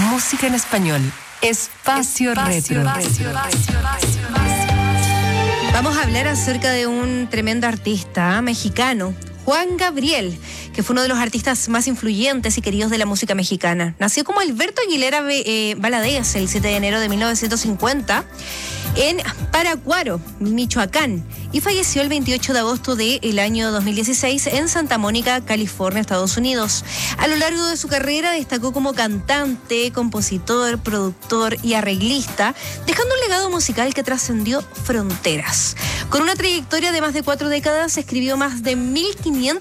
Música en español. Espacio Retro. Vamos a hablar acerca de un tremendo artista mexicano, Juan Gabriel, que fue uno de los artistas más influyentes y queridos de la música mexicana. Nació como Alberto Aguilera Valadez el 7 de enero de 1950 en Paracuaro, Michoacán, y falleció el 28 de agosto del año 2016 en Santa Mónica, California, Estados Unidos. A lo largo de su carrera destacó como cantante, compositor, productor y arreglista, dejando un legado musical que trascendió fronteras. Con una trayectoria de más de 4 décadas, escribió más de 1.500